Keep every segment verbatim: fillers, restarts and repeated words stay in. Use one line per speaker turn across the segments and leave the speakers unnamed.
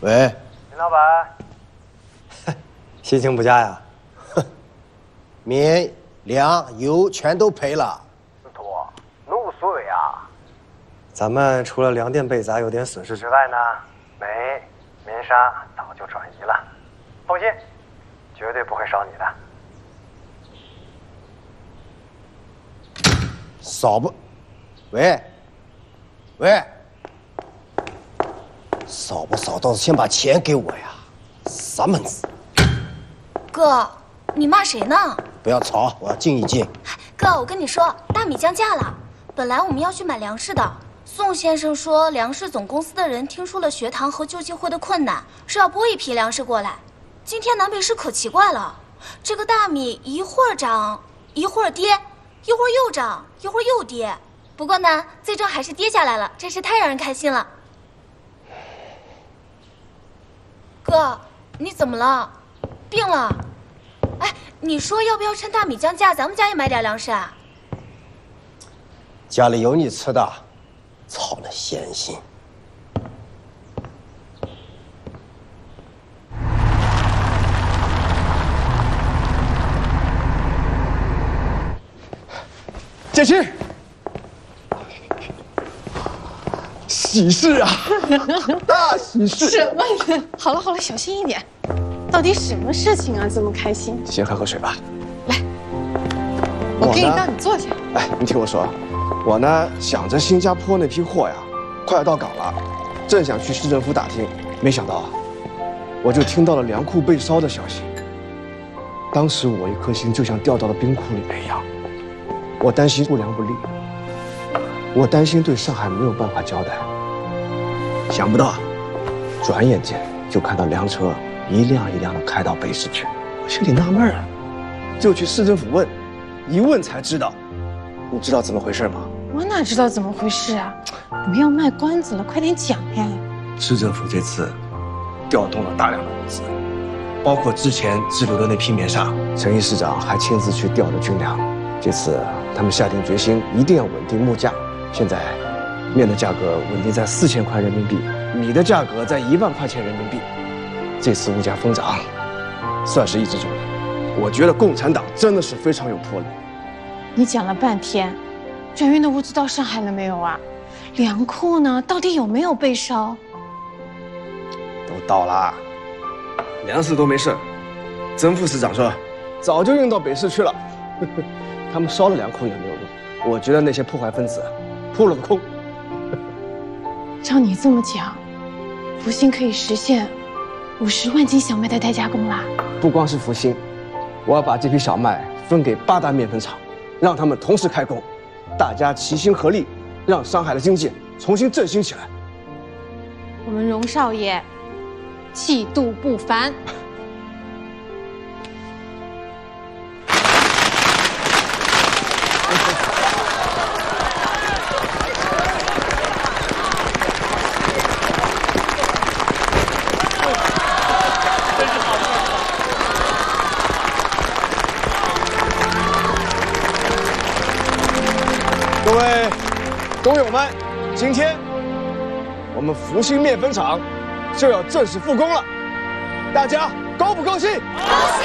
喂，
林老板，
心情不佳呀？哼，面、粮、油全都赔了。
司徒，那无所谓啊。
咱们除了粮店被砸有点损失之外呢，
煤、棉纱早就转移了，放心，绝对不会烧你的。
少不？喂，喂，少不少倒是先把钱给我呀！啥门子？
哥，你骂谁呢？
不要吵，我要静一静。
哥，我跟你说，大米降价了，本来我们要去买粮食的。宋先生说，粮食总公司的人听说了学堂和救济会的困难，是要拨一批粮食过来。今天南北市可奇怪了，这个大米一会儿涨，一会儿跌，一会儿又涨，一会儿又跌。不过呢，最终还是跌下来了，真是太让人开心了。哥，你怎么了？病了？哎，你说要不要趁大米降价，咱们家也买点粮食啊？
家里有你吃的。操了闲心！
建新，喜事啊！大喜事！
什么？好了好了，小心一点。到底什么事情啊？这么开心？
先喝口水吧。
来，我给你倒，你坐下。
哎，你听我说。我呢，想着新加坡那批货呀，快要到港了，正想去市政府打听，没想到啊，我就听到了粮库被烧的消息。当时我一颗心就像掉到了冰库里面一样，我担心不良不利，我担心对上海没有办法交代。想不到，转眼间就看到粮车一辆一辆的开到北市去，我心里纳闷啊，就去市政府问，一问才知道。你知道怎么回事吗？
我哪知道怎么回事啊！不要卖关子了，快点讲呀！
市政府这次调动了大量的物资，包括之前滞留的那批棉纱，陈毅市长还亲自去调了军粮。这次他们下定决心，一定要稳定物价。现在面的价格稳定在四千块人民币，米的价格在一万块钱人民币。这次物价疯涨，算是抑制住了。我觉得共产党真的是非常有魄力。
你讲了半天，转运的物资到上海了没有啊？粮库呢？到底有没有被烧？
都到了，粮食都没事。曾副市长说，早就运到北市去了。他们烧了粮库也没有用，我觉得那些破坏分子扑了个空。
照你这么讲，福星可以实现五十万斤小麦的代加工啦。
不光是福星，我要把这批小麦分给八大面粉厂。让他们同时开工，大家齐心合力，让上海的经济重新振兴起来。
我们荣少爷气度不凡。
各位工友们，今天我们福星面粉厂就要正式复工了，大家高不高兴？高兴！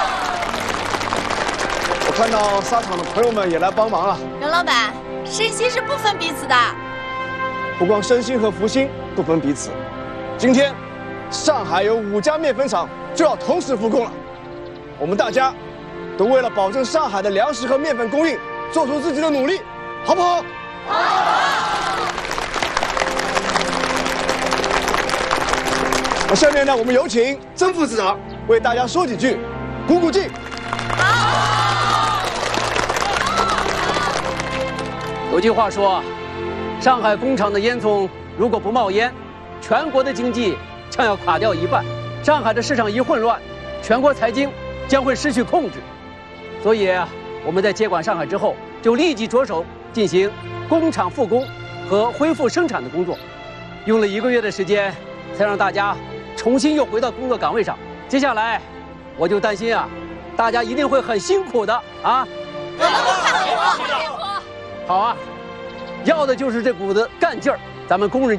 我看到沙场的朋友们也来帮忙了。
任老板，身心是不分彼此的。
不光身心和福星不分彼此，今天上海有五家面粉厂就要同时复工了，我们大家都为了保证上海的粮食和面粉供应，做出自己的努力。好不好？好！那下面呢，我们有请曾副市长为大家说几句，鼓鼓劲。
好。有句话说，上海工厂的烟囱如果不冒烟，全国的经济将要垮掉一半。上海的市场一混乱，全国财经将会失去控制。所以，我们在接管上海之后，就立即着手进行工厂复工和恢复生产的工作，用了一个月的时间，才让大家重新又回到工作岗位上。接下来，我就担心啊，大家一定会很辛苦的啊。好啊，要的就是这股子干劲儿，咱们工人。